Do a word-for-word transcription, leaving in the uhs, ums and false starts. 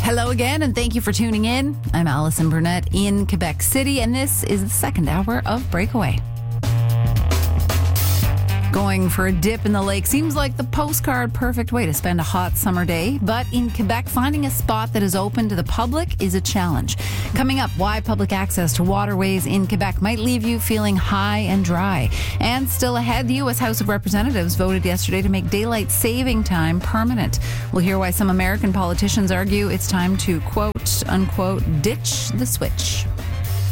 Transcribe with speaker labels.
Speaker 1: Hello again, and thank you for tuning in. I'm Allison Burnett in Quebec City, and this is the second hour of Breakaway. Going for a dip in the lake seems like the postcard perfect way to spend a hot summer day, but in Quebec, finding a spot that is open to the public is a challenge. Coming up, why public access to waterways in Quebec might leave you feeling high and dry. And still ahead, the U S House of Representatives voted yesterday to make daylight saving time permanent. We'll hear why some American politicians argue it's time to, quote, unquote, ditch the switch.